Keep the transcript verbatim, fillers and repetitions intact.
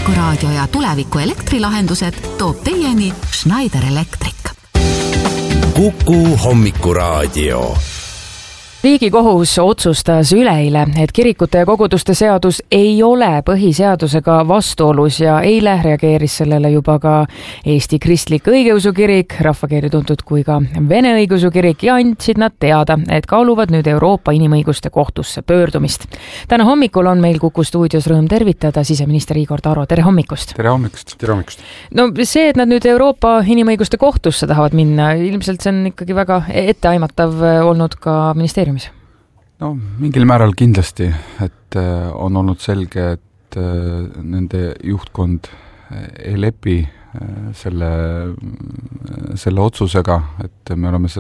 Hommikuraadio ja tuleviku elektrilahendused toob teieni Schneider Electric. Kuku Hommikuraadio. Riigikohus otsustas üleeile, et kirikute ja koguduste seadus ei ole põhiseadusega vastuolus ja eile reageeris sellele juba ka Eesti Kristlik Õigeusu Kirik, rahvakeeli tuntud kui ka Vene Õigeusu Kirik ja andsid nad teada, et kaaluvad nüüd Euroopa Inimõiguste Kohtusse pöördumist. Täna hommikul on meil Kuku stuudios rõõm tervitada siseminister Igor Taro. Tere hommikust! Tere hommikust! Tere hommikust! No see, et nad nüüd Euroopa Inimõiguste Kohtusse tahavad minna, ilmselt see on ikkagi väga etteaimatav olnud ka ministeeriumis. No mingil määral kindlasti, et on olnud selge, et nende juhtkond ei lepi selle, selle otsusega, et me oleme